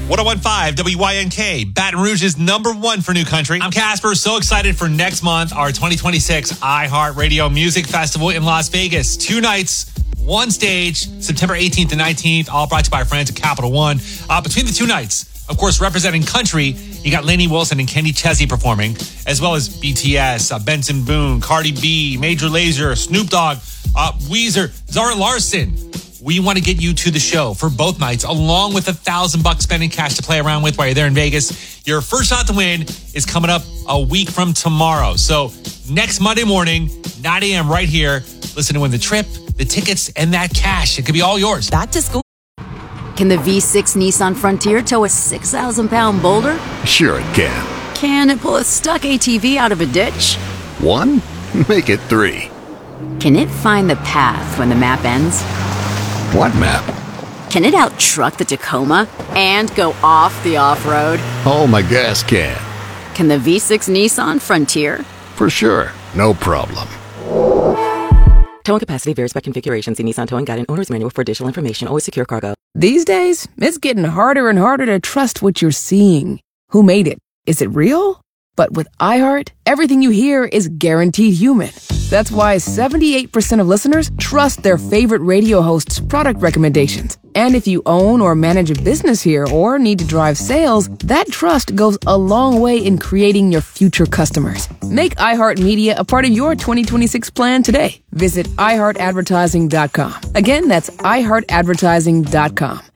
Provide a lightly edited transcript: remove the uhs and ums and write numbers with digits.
101.5 WYNK, Baton Rouge's #1 for new country. I'm Casper, so excited for next month, our 2026 iHeartRadio Music Festival in Las Vegas. 2 nights, 1 stage, September 18th and 19th, all brought to you by our friends at Capital One. Between the 2 nights, of course, representing country, you got Lainey Wilson and Kenny Chesney performing, as well as BTS, Benson Boone, Cardi B, Major Lazer, Snoop Dogg, Weezer, Zara Larsson. We want to get you to the show for both nights, along with $1,000 spending cash to play around with while you're there in Vegas. Your first shot to win is coming up a week from tomorrow. So next Monday morning, 9 a.m. right here. Listen to win the trip, the tickets, and that cash. It could be all yours. Back to school. Can the V6 Nissan Frontier tow a 6,000-pound boulder? Sure it can. Can it pull a stuck ATV out of a ditch? 1? Make it 3. Can it find the path when the map ends? What map? Can it out-truck the Tacoma and go off the off-road? Oh, my gas can. Can the V6 Nissan Frontier? For sure. No problem. Towing capacity varies by configuration. See Nissan Towing Guide and Owner's Manual for additional information. Always secure cargo. These days, it's getting harder and harder to trust what you're seeing. Who made it? Is it real? But with iHeart, everything you hear is guaranteed human. That's why 78% of listeners trust their favorite radio host's product recommendations. And if you own or manage a business here or need to drive sales, that trust goes a long way in creating your future customers. Make iHeartMedia a part of your 2026 plan today. Visit iHeartAdvertising.com. Again, that's iHeartAdvertising.com.